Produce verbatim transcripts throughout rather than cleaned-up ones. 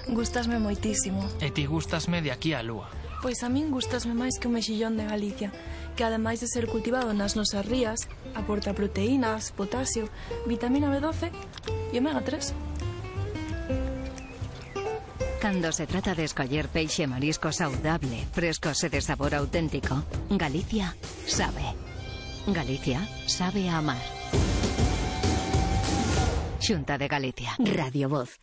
Gustasme moitísimo. E ti gustasme de aquí á lúa. Pois a min gustasme máis que o mexillón de Galicia, que ademais de ser cultivado nas nosas rías, aporta proteínas, potasio, vitamina B doce e omega tres. Cando se trata de escoller peixe e marisco saudable, frescos e de sabor auténtico, Galicia sabe. Galicia sabe a amar. Xunta de Galicia. Radio Voz.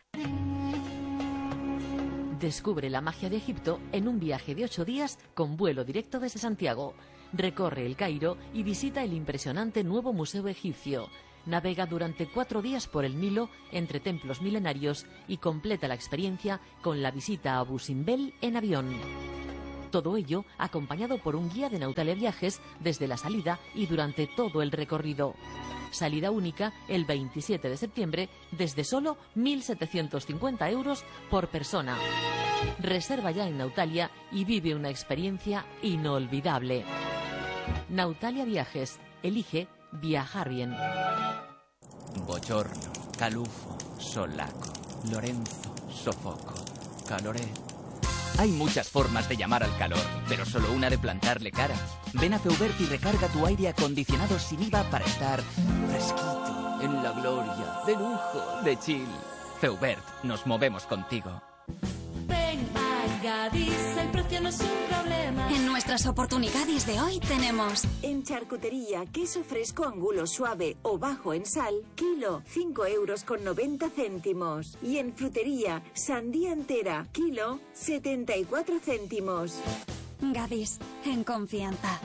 Descubre la magia de Egipto en un viaje de ocho días con vuelo directo desde Santiago. Recorre el Cairo y visita el impresionante nuevo Museo Egipcio. Navega durante cuatro días por el Nilo entre templos milenarios y completa la experiencia con la visita a Abu Simbel en avión. Todo ello acompañado por un guía de Nautalia Viajes desde la salida y durante todo el recorrido. Salida única el veintisiete de septiembre desde solo mil setecientos cincuenta euros por persona. Reserva ya en Nautalia y vive una experiencia inolvidable. Nautalia Viajes. Elige viajar bien. Bochorno, calufo, solaco, Lorenzo, sofoco, caloré. Hay muchas formas de llamar al calor, pero solo una de plantarle cara. Ven a Feubert y recarga tu aire acondicionado sin I V A para estar fresquito, en la gloria, de lujo, de chill. Feubert, nos movemos contigo. Ven a Gadis, el precio no es un problema. En nuestras oportunidades de hoy tenemos... En charcutería, queso fresco angulo suave o bajo en sal, kilo, cinco euros con noventa céntimos. Y en frutería, sandía entera, kilo, setenta y cuatro céntimos. Gadis, en confianza.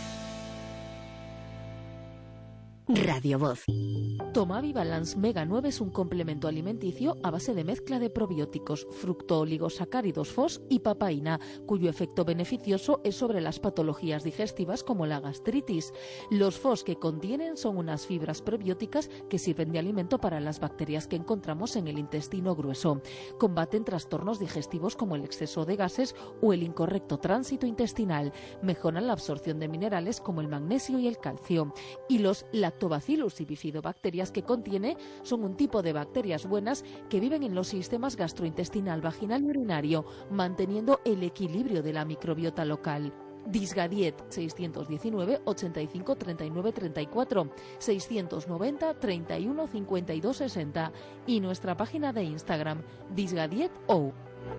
Radio Voz. Tomavi Balance Mega nueve es un complemento alimenticio a base de mezcla de probióticos, fructooligosacáridos F O S y papaína, cuyo efecto beneficioso es sobre las patologías digestivas como la gastritis. Los F O S que contienen son unas fibras probióticas que sirven de alimento para las bacterias que encontramos en el intestino grueso. Combaten trastornos digestivos como el exceso de gases o el incorrecto tránsito intestinal. Mejoran la absorción de minerales como el magnesio y el calcio. Y los Lactobacillus y bifidobacterias que contiene son un tipo de bacterias buenas que viven en los sistemas gastrointestinal, vaginal y urinario, manteniendo el equilibrio de la microbiota local. Disgadiet seiscientos diecinueve, ochenta y cinco, treinta y nueve, treinta y cuatro, seiscientos noventa, treinta y uno, cincuenta y dos, sesenta y nuestra página de Instagram disgadietou.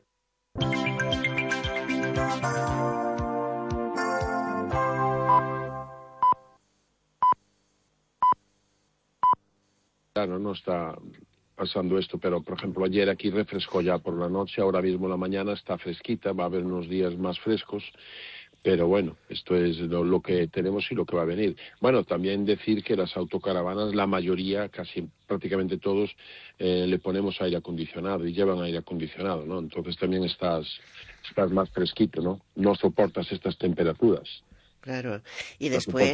Claro, no está pasando esto, pero por ejemplo ayer aquí refrescó ya por la noche, ahora mismo la mañana está fresquita, va a haber unos días más frescos, pero bueno, esto es lo, lo que tenemos y lo que va a venir. Bueno, también decir que las autocaravanas, la mayoría, casi prácticamente todos, eh, le ponemos aire acondicionado y llevan aire acondicionado, ¿no? Entonces también estás, estás más fresquito, ¿no? No soportas estas temperaturas. Claro, y después...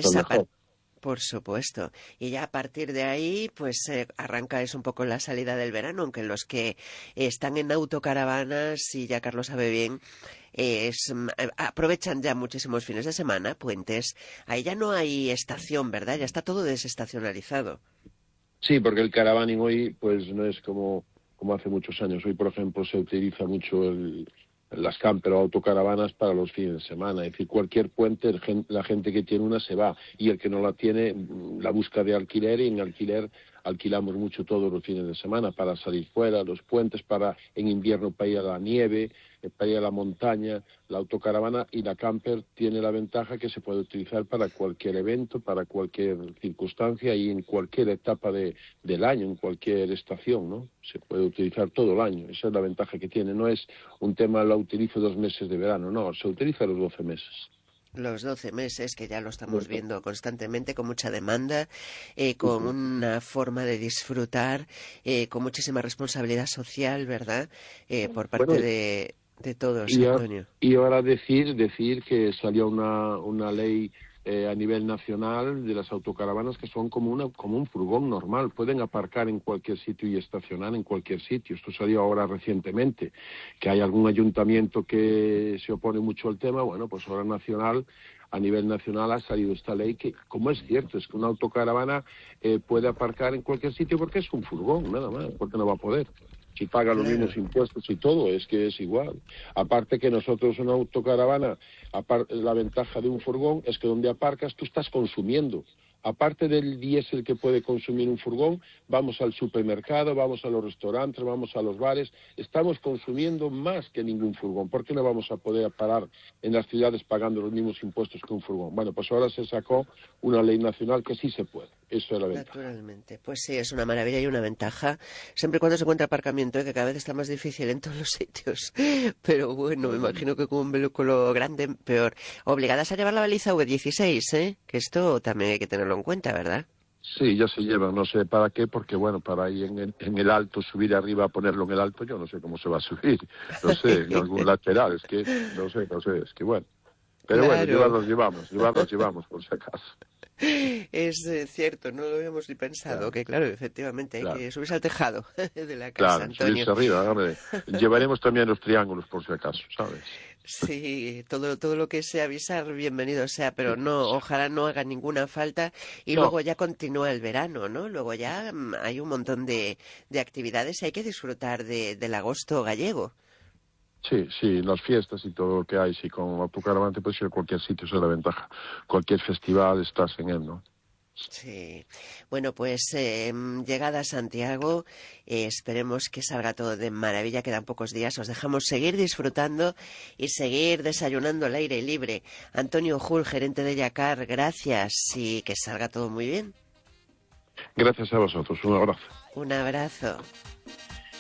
Por supuesto. Y ya a partir de ahí, pues eh, arranca es un poco la salida del verano, aunque los que están en autocaravanas, y ya Carlos sabe bien, eh, es, aprovechan ya muchísimos fines de semana, puentes. Ahí ya no hay estación, ¿verdad? Ya está todo desestacionalizado. Sí, porque el caravaning hoy pues no es como, como hace muchos años. Hoy, por ejemplo, se utiliza mucho el... las camper o autocaravanas para los fines de semana. Es decir, cualquier puente, la gente que tiene una se va y el que no la tiene la busca de alquiler, y en alquiler alquilamos mucho todos los fines de semana para salir fuera, los puentes para en invierno para ir a la nieve, para ir a la montaña. La autocaravana y la camper tiene la ventaja que se puede utilizar para cualquier evento, para cualquier circunstancia y en cualquier etapa de, del año, en cualquier estación, ¿no? Se puede utilizar todo el año. Esa es la ventaja que tiene. No es un tema, la utilizo dos meses de verano, no, se utiliza los doce meses. Los doce meses, que ya lo estamos viendo constantemente, con mucha demanda, eh, con una forma de disfrutar, eh, con muchísima responsabilidad social, ¿verdad? Eh, por parte bueno, de, de todos, y Antonio. A, y ahora decir, decir que salió una, una ley eh, a nivel nacional de las autocaravanas que son como, una, como un furgón normal. Pueden aparcar en cualquier sitio y estacionar en cualquier sitio. Esto salió ahora recientemente. Que hay algún ayuntamiento que se opone mucho al tema, bueno, pues ahora nacional, a nivel nacional ha salido esta ley que, como es cierto, es que una autocaravana eh, puede aparcar en cualquier sitio porque es un furgón, nada más, porque no va a poder. si paga los Claro. mismos impuestos y todo, es que es igual. Aparte que nosotros una autocaravana, aparte, la ventaja de un furgón es que donde aparcas tú estás consumiendo. Aparte del diésel que puede consumir un furgón, vamos al supermercado, vamos a los restaurantes, vamos a los bares, estamos consumiendo más que ningún furgón. ¿Por qué no vamos a poder parar en las ciudades pagando los mismos impuestos que un furgón? Bueno, pues ahora se sacó una ley nacional que sí se puede. Eso es la ventaja. Naturalmente. Pues sí, es una maravilla y una ventaja, siempre y cuando se encuentra aparcamiento, ¿eh? Que cada vez está más difícil en todos los sitios. Pero bueno, me imagino que con un vehículo grande, peor. Obligadas a llevar la baliza V dieciséis, ¿eh? Que esto también hay que tenerlo en cuenta, ¿verdad? Sí, ya se lleva, no sé para qué, porque bueno, para ir en el, en el alto, subir arriba, ponerlo en el alto, yo no sé cómo se va a subir, no sé, en algún lateral, es que, no sé, no sé, es que bueno. Pero Claro. bueno, llevarlos llevamos, llevarlos llevamos, por si acaso. Es eh, cierto, no lo habíamos ni pensado, Claro. que claro, efectivamente, hay Claro. que subirse al tejado de la casa, Claro, Antonio. subirse arriba, hombre. Llevaremos también los triángulos, por si acaso, ¿sabes? Sí, todo, todo lo que sea avisar, bienvenido sea, pero no, ojalá no haga ninguna falta y No. luego ya continúa el verano, ¿no? Luego ya mm, hay un montón de, de actividades y hay que disfrutar de, del agosto gallego. Sí, sí, las fiestas y todo lo que hay, sí, con autocaravana te puedes ir a cualquier sitio, esa es la ventaja. Cualquier festival estás en él, ¿no? Sí. Bueno, pues eh, llegada a Santiago, eh, esperemos que salga todo de maravilla, quedan pocos días, os dejamos seguir disfrutando y seguir desayunando al aire libre. Antonio Jul, gerente de Yacar, gracias y que salga todo muy bien. Gracias a vosotros, un abrazo. Un abrazo.